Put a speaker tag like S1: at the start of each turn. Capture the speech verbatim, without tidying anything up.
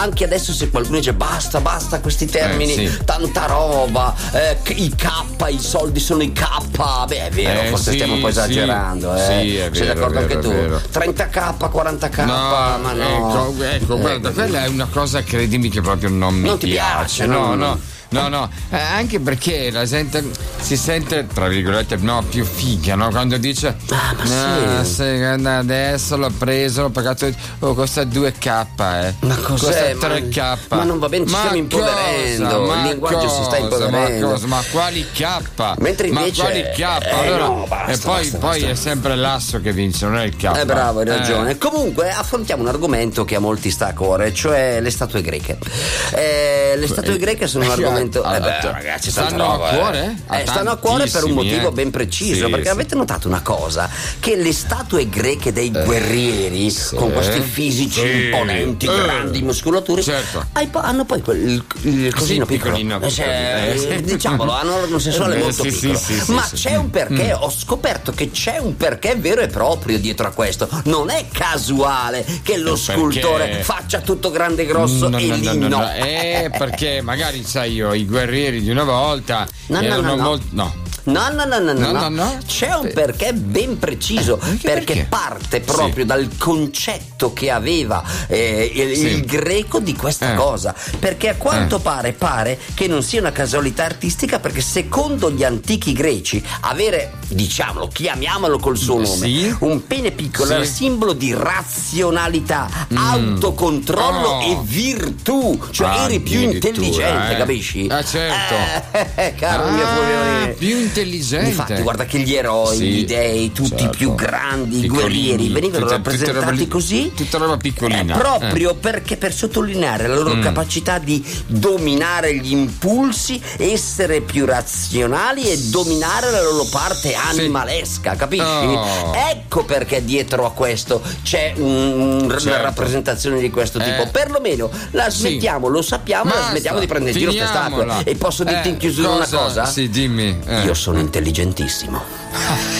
S1: anche adesso se qualcuno dice basta, basta questi termini,
S2: eh, sì.
S1: tanta roba, eh, i K, i soldi sono i K, beh è vero,
S2: Eh,
S1: forse
S2: sì,
S1: stiamo un po' esagerando,
S2: sì,
S1: eh.
S2: sì, è
S1: sei
S2: vero,
S1: d'accordo
S2: è vero,
S1: anche
S2: è
S1: tu?
S2: vero.
S1: trenta K, quaranta K,
S2: No,
S1: ma no.
S2: ecco, ecco, guarda,
S1: Eh,
S2: quella è una cosa, credimi, che proprio non mi
S1: Non ti piace, no,
S2: no,
S1: no.
S2: no. No, no, eh, anche perché la gente si sente, tra virgolette, no, più figa, no? Quando dice
S1: Ah, ma
S2: "Ah,
S1: sì.
S2: sì, guarda, adesso l'ho preso, l'ho pagato, oh, costa due K, eh.
S1: Ma cos'è?
S2: Costa tre K.
S1: Ma, ma non va bene, ci
S2: Ma
S1: stiamo impoverendo.
S2: cosa?
S1: Il
S2: Ma
S1: linguaggio si sta
S2: cosa?
S1: impoverendo.
S2: Ma, cosa? Ma quali K?
S1: Mentre invece-
S2: Ma quali K?
S1: eh,
S2: Allora,
S1: no, basta,
S2: e poi,
S1: basta,
S2: poi
S1: basta.
S2: è sempre l'asso che vince, non è il K.
S1: Eh bravo, hai ragione.
S2: Eh.
S1: Comunque affrontiamo un argomento che a molti sta a cuore, cioè le statue greche. Eh, le statue greche sono un argomento. Eh beh, ragazzi, tanta
S2: stanno
S1: roba,
S2: a cuore?
S1: Eh.
S2: A
S1: Eh, stanno a cuore per un
S2: tantissimi,
S1: motivo
S2: eh.
S1: ben preciso.
S2: Sì,
S1: perché
S2: sì.
S1: avete notato una cosa? Che le statue greche dei guerrieri,
S2: sì.
S1: con questi fisici
S2: Sì.
S1: imponenti,
S2: Eh.
S1: grandi, muscolature,
S2: Certo.
S1: hai po- hanno poi quel, il, il cosino
S2: Sì,
S1: piccolo.
S2: piccolino,
S1: Eh, cioè,
S2: piccolino.
S1: eh, diciamolo, hanno un sessuale
S2: Eh,
S1: molto
S2: sì,
S1: piccolo.
S2: sì, sì,
S1: Ma
S2: sì,
S1: c'è
S2: sì.
S1: un perché, ho scoperto che c'è un perché vero e proprio dietro a questo. Non è casuale che lo
S2: Perché?
S1: scultore faccia tutto grande e grosso
S2: No,
S1: e
S2: no,
S1: lì
S2: no,
S1: no.
S2: no, no. Eh, perché magari sai io, i guerrieri di una volta
S1: No, no,
S2: erano
S1: no, no.
S2: molto. No.
S1: No, no, no, no, no,
S2: No,
S1: no.
S2: no, no.
S1: C'è un perché ben preciso,
S2: Eh, anche
S1: perché,
S2: perché?
S1: parte proprio
S2: Sì.
S1: dal concetto che aveva eh, il,
S2: Sì.
S1: il greco di questa
S2: Eh.
S1: cosa, perché a quanto
S2: Eh.
S1: pare pare che non sia una casualità artistica, perché secondo gli antichi greci avere, diciamolo, chiamiamolo col suo nome,
S2: Sì.
S1: un pene piccolo
S2: Sì.
S1: era simbolo di razionalità, autocontrollo
S2: Oh.
S1: e virtù, cioè eri più
S2: Addirittura,
S1: intelligente,
S2: eh.
S1: capisci?
S2: Ah, certo.
S1: Eh, caro mio
S2: Ah,
S1: Fulvio.
S2: più intelligente.
S1: Infatti, guarda che gli eroi,
S2: Sì,
S1: gli dei, tutti
S2: certo.
S1: più grandi, i
S2: Piccolini,
S1: guerrieri, venivano
S2: tutte- tutte
S1: rappresentati
S2: robe li-
S1: così.
S2: tutta roba piccolina.
S1: eh, proprio perché per sottolineare la loro
S2: Mm.
S1: capacità di dominare gli impulsi, essere più razionali e dominare la loro parte animalesca, capisci?
S2: Oh.
S1: Ecco perché dietro a questo c'è un- una
S2: Certo.
S1: rappresentazione di questo
S2: Eh.
S1: tipo. Perlomeno la
S2: Sì.
S1: smettiamo, lo sappiamo, la
S2: Basta,
S1: smettiamo di prendere in giro queste
S2: finiamola.
S1: statue. E posso dirti
S2: Eh,
S1: in chiusura una cosa?
S2: Sì, dimmi. Eh.
S1: Io sono intelligentissimo.